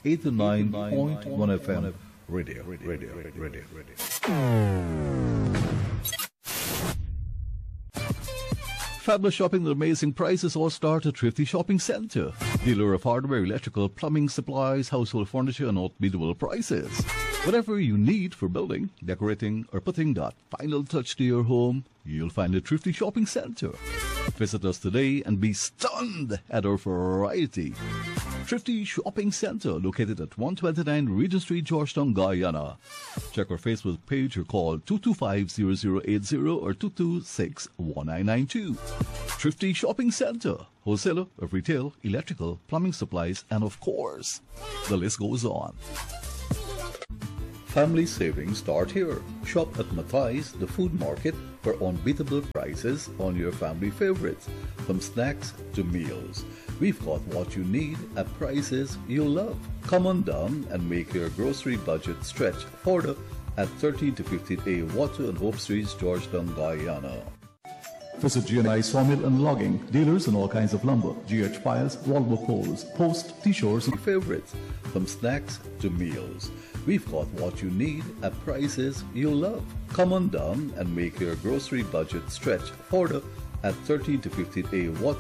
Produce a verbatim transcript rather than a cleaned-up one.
eighty-nine point one F M Radio, Radio, Radio, Radio. Fabulous shopping with amazing prices all start at Thrifty Shopping Centre. Dealer of hardware, electrical, plumbing, supplies, household furniture and unbeatable prices. Whatever you need for building, decorating or putting that final touch to your home, you'll find at Thrifty Shopping Centre. Visit us today and be stunned at our variety. Thrifty Shopping Centre, located at one twenty-nine Regent Street, Georgetown, Guyana. Check our Facebook page or call two two five, zero zero eight zero or two two six, one nine nine two. Thrifty Shopping Centre, wholesaler of retail, electrical, plumbing supplies, and of course, the list goes on. Family savings start here. Shop at Matthi's, the food market, for unbeatable prices on your family favorites, from snacks to meals. We've got what you need at prices you'll love. Come on down and make your grocery budget stretch. Order at thirteen to fifteen A Water and Hope Streets, Georgetown, Guyana. Visit G and I Sawmill and Logging, dealers in all kinds of lumber, G H piles, wallboard poles, post, T-shirts, and favorites, from snacks to meals. We've got what you need at prices you'll love. Come on down and make your grocery budget stretch. Order at thirteen to fifteen A Water